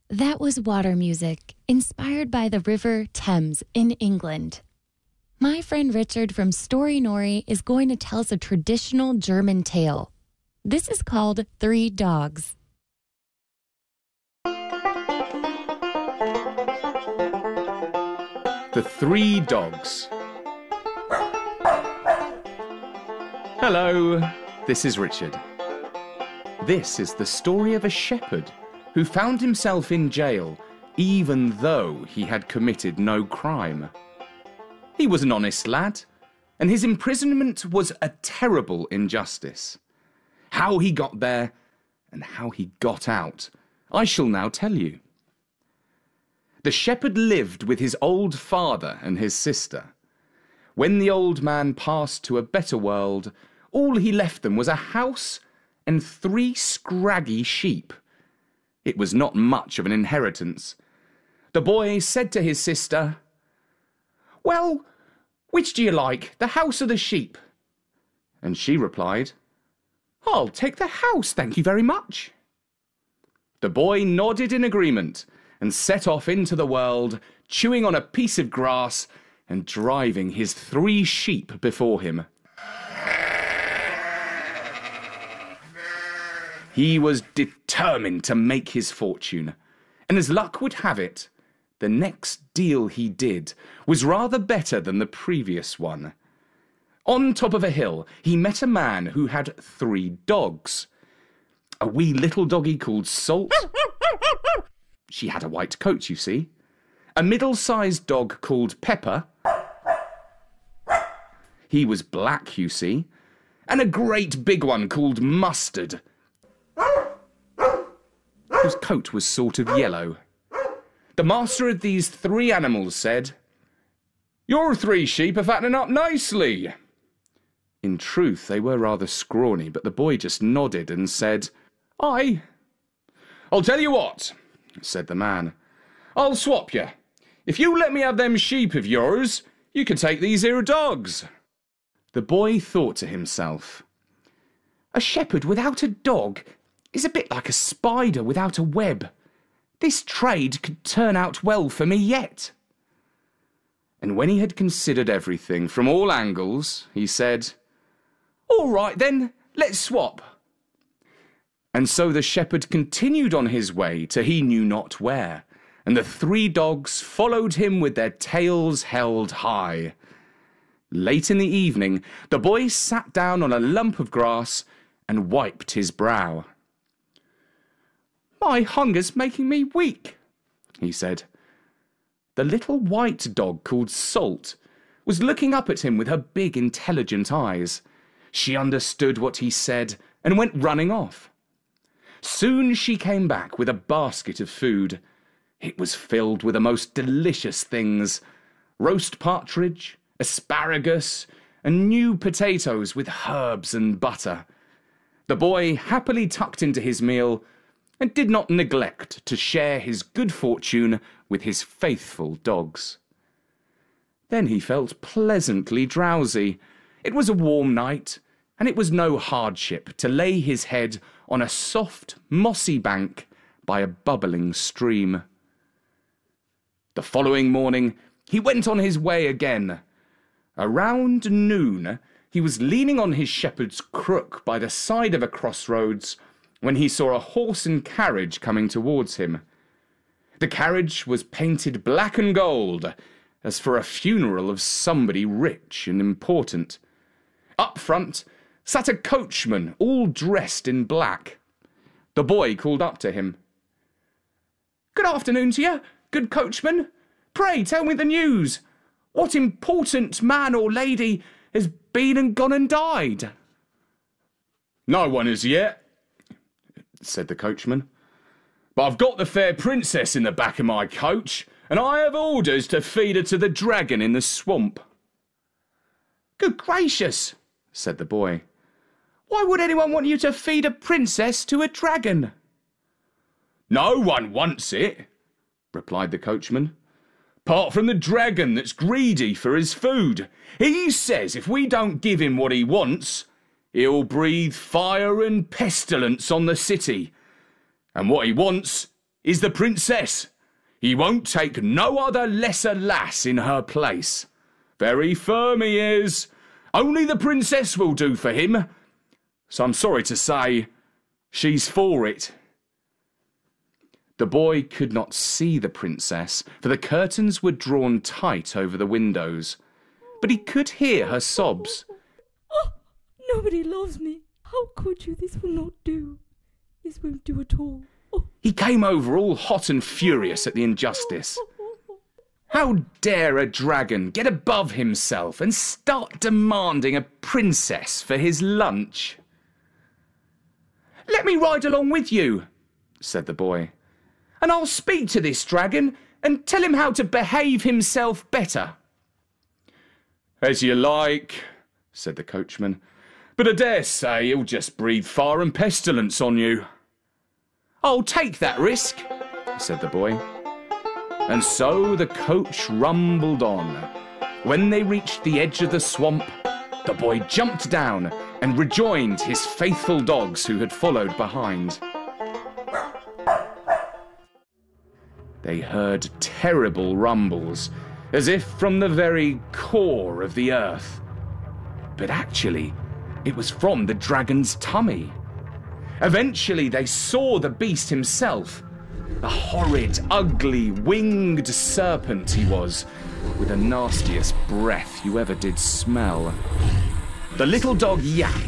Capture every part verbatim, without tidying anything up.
That was water music, inspired by the River Thames in England. My friend Richard from Story Nori is going to tell us a traditional German tale. This is called Three Dogs. The Three Dogs. Hello, this is Richard. This is the story of a shepherd who found himself in jail even though he had committed no crime. He was an honest lad, and his imprisonment was a terrible injustice. How he got there and how he got out, I shall now tell you. The shepherd lived with his old father and his sister. When the old man passed to a better world, all he left them was a house and three scraggy sheep. It was not much of an inheritance. The boy said to his sister, "Well, which do you like, the house or the sheep?" And she replied, "I'll take the house, thank you very much." The boy nodded in agreement and set off into the world, chewing on a piece of grass and driving his three sheep before him. He was determined to make his fortune, and as luck would have it, the next deal he did was rather better than the previous one. On top of a hill, he met a man who had three dogs. A wee little doggy called Salt. She had a white coat, you see. A middle-sized dog called Pepper. He was black, you see. And a great big one called Mustard, whose coat was sort of yellow. The master of these three animals said, "Your three sheep are fattening up nicely." In truth, they were rather scrawny, but the boy just nodded and said, "Aye." "I'll tell you what," said the man. "I'll swap you. If you let me have them sheep of yours, you can take these here dogs." The boy thought to himself, "A shepherd without a dog is a bit like a spider without a web. This trade could turn out well for me yet." And when he had considered everything from all angles, he said, "All right then, let's swap." And so the shepherd continued on his way to he knew not where, and the three dogs followed him with their tails held high. Late in the evening, the boy sat down on a lump of grass and wiped his brow. "My hunger's making me weak," he said. The little white dog called Salt was looking up at him with her big, intelligent eyes. She understood what he said and went running off. Soon she came back with a basket of food. It was filled with the most delicious things: roast partridge, asparagus, and new potatoes with herbs and butter. The boy happily tucked into his meal and did not neglect to share his good fortune with his faithful dogs. Then he felt pleasantly drowsy. It was a warm night, and it was no hardship to lay his head on a soft, mossy bank by a bubbling stream. The following morning, he went on his way again. Around noon, he was leaning on his shepherd's crook by the side of a crossroads when he saw a horse and carriage coming towards him. The carriage was painted black and gold, as for a funeral of somebody rich and important. Up front sat a coachman, all dressed in black. The boy called up to him. "Good afternoon to you, good coachman. Pray tell me the news. What important man or lady has been and gone and died?" "No one as yet," said the coachman. "But I've got the fair princess in the back of my coach, and I have orders to feed her to the dragon in the swamp." "Good gracious," said the boy. "Why would anyone want you to feed a princess to a dragon?" "No one wants it," replied the coachman, "apart from the dragon that's greedy for his food. He says if we don't give him what he wants, he'll breathe fire and pestilence on the city. And what he wants, is the princess. He won't take no other lesser lass in her place. Very firm he is. Only the princess will do for him. So I'm sorry to say, she's for it." The boy could not see the princess, for the curtains were drawn tight over the windows, but he could hear her sobs. "Oh, nobody loves me. How could you? This will not do. This won't do at all." Oh. He came over all hot and furious at the injustice. How dare a dragon get above himself and start demanding a princess for his lunch? "Let me ride along with you," said the boy, "and I'll speak to this dragon and tell him how to behave himself better." "As you like," said the coachman, "but I dare say he'll just breathe fire and pestilence on you." "I'll take that risk," said the boy. And so the coach rumbled on. When they reached the edge of the swamp, the boy jumped down and rejoined his faithful dogs who had followed behind. They heard terrible rumbles, as if from the very core of the earth. But actually, it was from the dragon's tummy. Eventually, they saw the beast himself. A horrid, ugly, winged serpent he was, with the nastiest breath you ever did smell. The little dog yapped.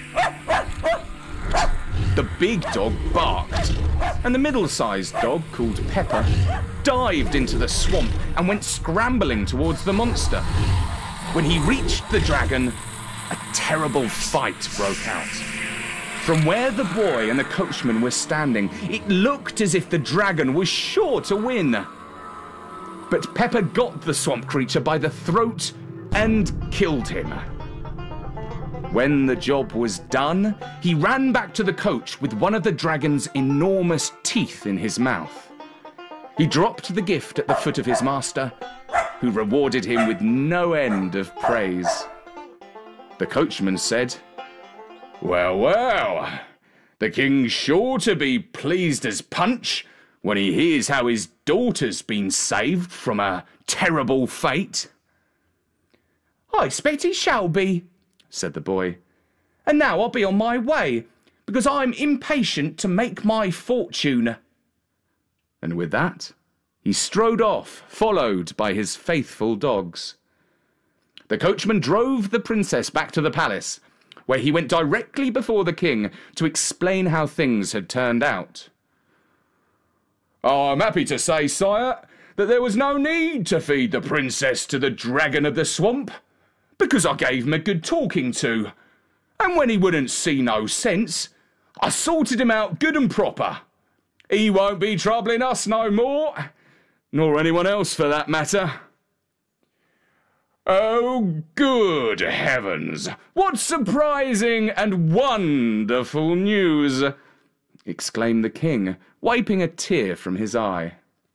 The big dog barked. And the middle-sized dog, called Pepper, dived into the swamp and went scrambling towards the monster. When he reached the dragon, a terrible fight broke out. From where the boy and the coachman were standing, it looked as if the dragon was sure to win. But Pepper got the swamp creature by the throat and killed him. When the job was done, he ran back to the coach with one of the dragon's enormous teeth in his mouth. He dropped the gift at the foot of his master, who rewarded him with no end of praise. The coachman said, "Well, well, the king's sure to be pleased as punch when he hears how his daughter's been saved from a terrible fate." "I expect he shall be," said the boy. "And now I'll be on my way, because I'm impatient to make my fortune." And with that, he strode off, followed by his faithful dogs. The coachman drove the princess back to the palace, where he went directly before the king to explain how things had turned out. "I'm happy to say, sire, that there was no need to feed the princess to the dragon of the swamp, because I gave him a good talking to, and when he wouldn't see no sense, I sorted him out good and proper. He won't be troubling us no more, nor anyone else for that matter." "Oh, good heavens! What surprising and wonderful news!" exclaimed the king, wiping a tear from his eye.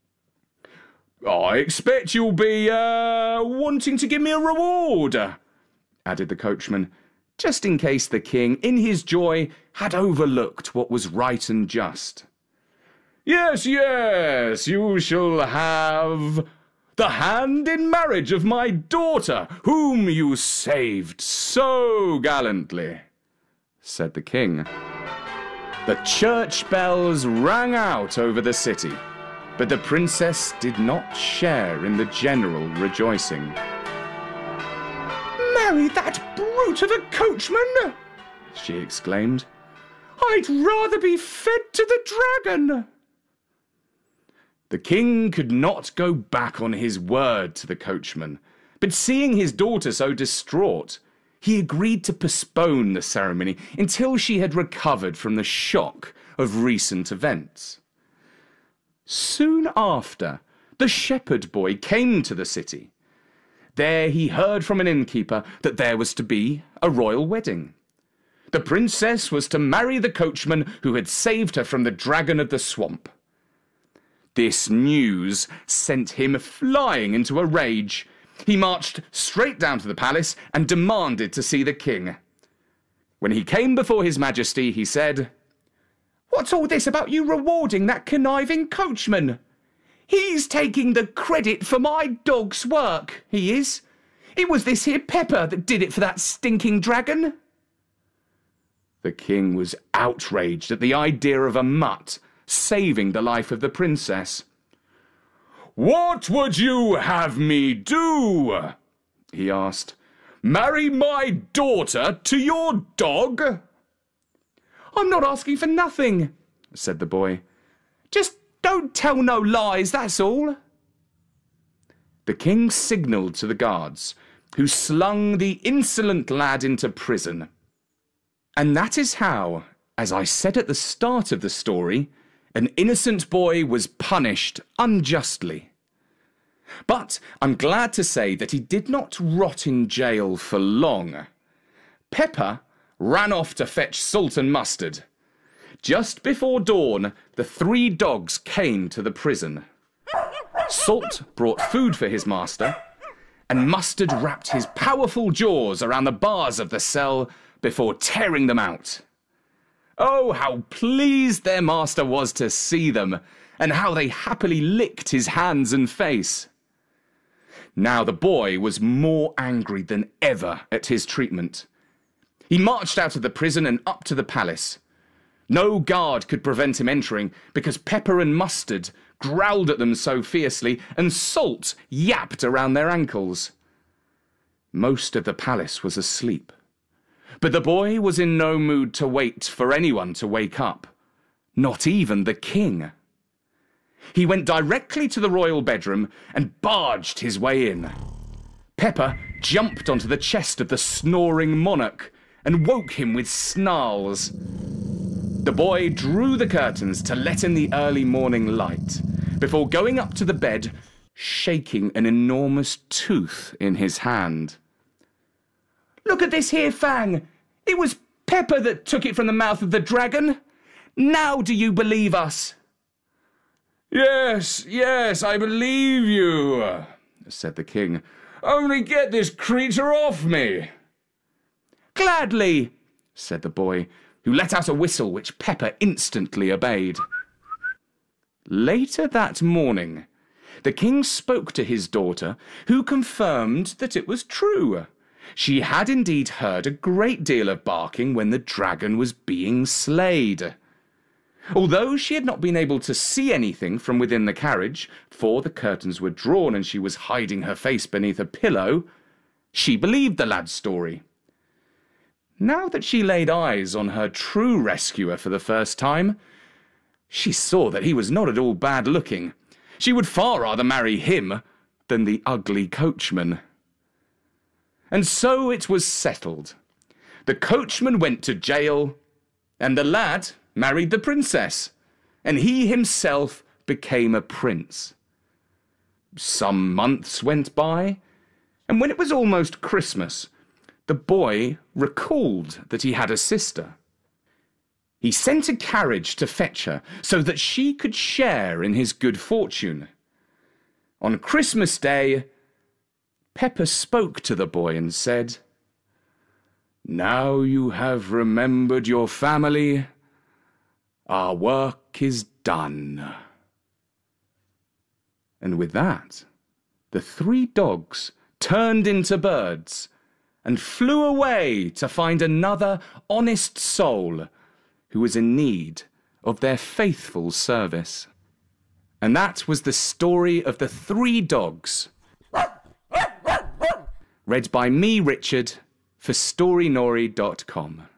"I expect you'll be, uh, wanting to give me a reward," added the coachman, just in case the king, in his joy, had overlooked what was right and just. "Yes, yes, you shall have the hand in marriage of my daughter, whom you saved so gallantly," said the king. The church bells rang out over the city, but the princess did not share in the general rejoicing. "Marry that brute of a coachman!" she exclaimed. "I'd rather be fed to the dragon." The king could not go back on his word to the coachman, but seeing his daughter so distraught, he agreed to postpone the ceremony until she had recovered from the shock of recent events. Soon after, the shepherd boy came to the city. There he heard from an innkeeper that there was to be a royal wedding. The princess was to marry the coachman who had saved her from the dragon of the swamp. This news sent him flying into a rage. He marched straight down to the palace and demanded to see the king. When he came before his majesty, he said, What's all this about you rewarding that conniving coachman? He's taking the credit for my dog's work, he is. It was this here Pepper that did it for that stinking dragon. The king was outraged at the idea of a mutt saving the life of the princess. "What would you have me do?" he asked. "Marry my daughter to your dog?" "I'm not asking for nothing," said the boy. "Just don't tell no lies, that's all." The king signalled to the guards, who slung the insolent lad into prison. And that is how, as I said at the start of the story, an innocent boy was punished unjustly. But I'm glad to say that he did not rot in jail for long. Pepper ran off to fetch salt and mustard. Just before dawn, the three dogs came to the prison. Salt brought food for his master, and Mustard wrapped his powerful jaws around the bars of the cell before tearing them out. Oh, how pleased their master was to see them, and how they happily licked his hands and face. Now the boy was more angry than ever at his treatment. He marched out of the prison and up to the palace. No guard could prevent him entering, because Pepper and Mustard growled at them so fiercely, and Salt yapped around their ankles. Most of the palace was asleep, but the boy was in no mood to wait for anyone to wake up, not even the king. He went directly to the royal bedroom and barged his way in. Pepper jumped onto the chest of the snoring monarch and woke him with snarls. The boy drew the curtains to let in the early morning light, before going up to the bed, shaking an enormous tooth in his hand. "Look at this here fang! It was Pepper that took it from the mouth of the dragon! Now do you believe us?" "Yes, yes, I believe you," said the king. "Only get this creature off me." "Gladly," said the boy, who let out a whistle which Pepper instantly obeyed. Later that morning, the king spoke to his daughter, who confirmed that it was true. She had indeed heard a great deal of barking when the dragon was being slayed. Although she had not been able to see anything from within the carriage, for the curtains were drawn and she was hiding her face beneath a pillow, she believed the lad's story. Now that she laid eyes on her true rescuer for the first time, she saw that he was not at all bad looking. She would far rather marry him than the ugly coachman. And so it was settled. The coachman went to jail, and the lad married the princess, and he himself became a prince. Some months went by, and when it was almost Christmas, the boy recalled that he had a sister. He sent a carriage to fetch her so that she could share in his good fortune. On Christmas Day, Pepper spoke to the boy and said, "Now you have remembered your family, our work is done." And with that, the three dogs turned into birds and flew away to find another honest soul who was in need of their faithful service. And that was the story of the three dogs, read by me, Richard, for story nori dot com.